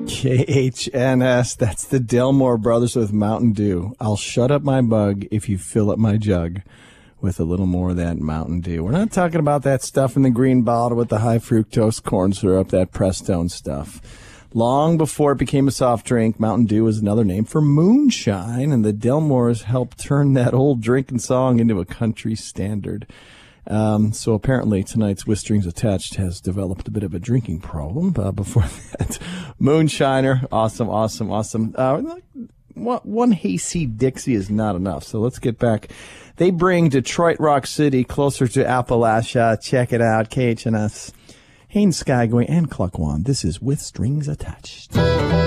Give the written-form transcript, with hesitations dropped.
KHNS, that's the Delmore Brothers with Mountain Dew. I'll shut up my bug if you fill up my jug with a little more of that Mountain Dew. We're not talking about that stuff in the green bottle with the high fructose corn syrup, that Prestone stuff. Long before it became a soft drink, Mountain Dew was another name for moonshine, and the Delmores helped turn that old drinking song into a country standard. So apparently tonight's With Strings Attached has developed a bit of a drinking problem. Before that, Moonshiner, awesome. One Hayseed Dixie is not enough, so let's get back. They bring Detroit Rock City closer to Appalachia. Check it out, KHNS. Haynes Skygaway and Cluck One. This is With Strings Attached.